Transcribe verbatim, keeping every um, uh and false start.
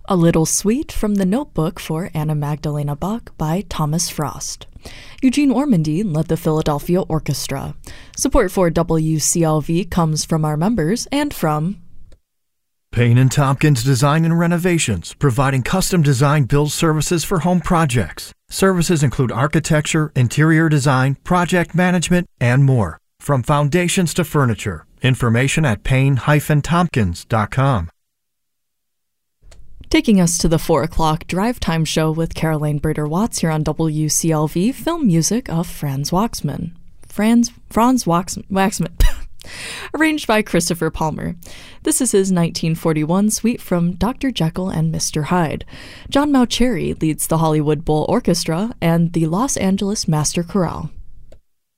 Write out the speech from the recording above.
A Little Sweet from The Notebook for Anna Magdalena Bach by Thomas Frost. Eugene Ormandy led the Philadelphia Orchestra. Support for W C L V comes from our members and from Payne and Tompkins Design and Renovations, providing custom design build services for home projects. Services include architecture, interior design, project management, and more. From foundations to furniture. Information at payne dash tompkins dot com. Taking us to the four o'clock drive time show with Caroline Britter-Watts here on W C L V, film music of Franz Waxman. Franz, Franz Wax, Waxman. Arranged by Christopher Palmer. This is his nineteen forty-one suite from Doctor Jekyll and Mister Hyde. John Mauceri leads the Hollywood Bowl Orchestra and the Los Angeles Master Chorale.